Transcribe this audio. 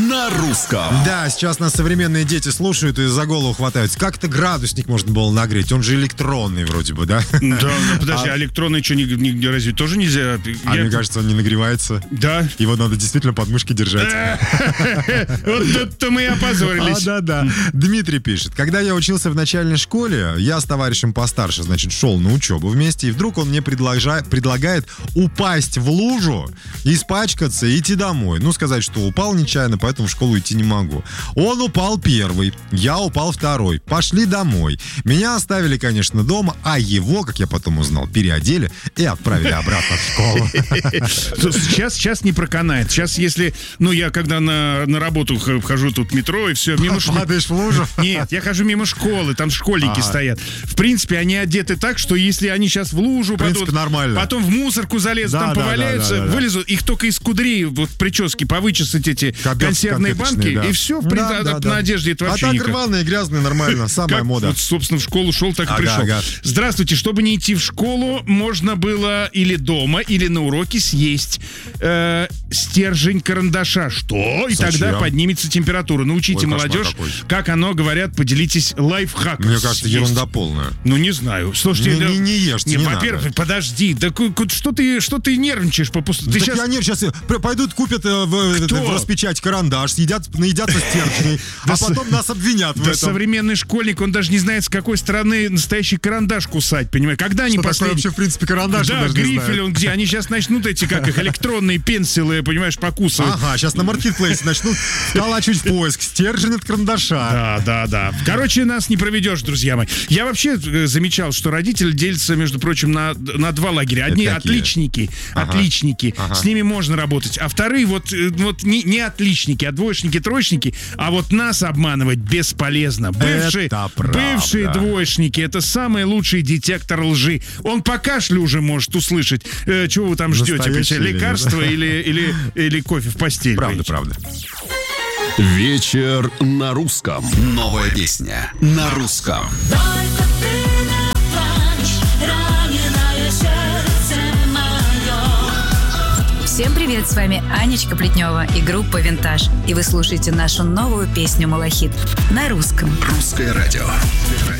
на русском. Да, сейчас нас современные дети слушают и за голову хватаются. Как-то градусник можно было нагреть, он же электронный вроде бы, да? Да, подожди, а электронный что, разве тоже нельзя? Мне кажется, он не нагревается. Да. Его надо действительно под мышкой держать. Вот тут-то мы и опозорились. Да. Дмитрий пишет. Когда я учился в начальной школе, я с товарищем постарше, значит, шел на учебу вместе, и вдруг он мне предлагает упасть в лужу, испачкаться и идти домой. Ну, сказать, что упал нечаянно, поэтому в школу идти не могу. Он упал первый, я упал второй. Пошли домой. Меня оставили, конечно, дома, а его, как я потом узнал, переодели и отправили обратно в школу. Сейчас не проканает. Сейчас, если... Ну, я когда на работу хожу тут в метро, и все, мимо школы... Падаешь в лужу? Нет, я хожу мимо школы, там школьники стоят. В принципе, они одеты так, что если они сейчас в лужу, потом в мусорку залезут, там поваляются, вылезут, их только из кудрей, вот прически повычесать эти консервные банки, и все, на одежде это вообще никак. А так рваные, грязные, нормально, самая мода. Вот, собственно, в школу шел, так и пришел. Здравствуйте, чтобы не идти в школу, можно было или дома, или на уроке съесть стержень карандаша. Что? И тогда поднимется температура. Научите молодежь, как оно, говорят, поделитесь лайфхаком. Мне кажется, ерунда полная. Ну, не знаю. Слушайте, не ешьте, не во-первых, надо. Подожди, да что ты нервничаешь по пустому? Так сейчас пойдут, купят в распечать карандаш, наедятся стержней, а потом нас обвинят в этом. Современный школьник, он даже не знает, с какой стороны настоящий карандаш кусать, понимаешь? Когда они такое вообще, в принципе, карандаш? Да, грифель он где? Они сейчас начнут эти, как их, электронные пенсилы, понимаешь, покусывать. Ага, сейчас на маркетплейсе начнут вколачивать в поиск стержень от карандаша. Да. Короче, нас не проведешь, друзья мои. Я вообще замечал, что родители делятся, между прочим, на два лагеря. Одни отличники, с ними можно работать, а вторые вот не отличники, а двоечники, троечники, а вот нас обманывать бесполезно. Бывшие двоечники — это самый лучший детектор лжи. Он по кашлю уже может услышать, чего вы там ждете, лекарства или кофе в постель. Правда. Вечер на русском. Новая песня на русском. Всем привет, с вами Анечка Плетнева и группа «Винтаж». И вы слушаете нашу новую песню «Малахит» на русском. Русское радио.